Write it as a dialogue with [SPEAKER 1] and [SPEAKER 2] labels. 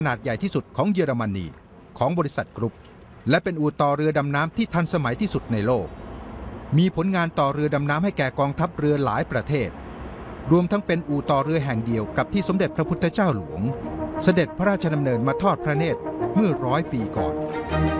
[SPEAKER 1] ขนาดใหญ่ที่สุดของเยอรมนีของบริษัทกรุ๊ปและเป็นอู่ต่อเรือดำน้ำที่ทันสมัยที่สุดในโลกมีผลงานต่อเรือดำน้ำให้แก่กองทัพเรือหลายประเทศรวมทั้งเป็นอู่ต่อเรือแห่งเดียวกับที่สมเด็จพระพุทธเจ้าหลวงเสด็จพระราชดำเนินมาทอดพระเนตรเมื่อ100 ปีก่อน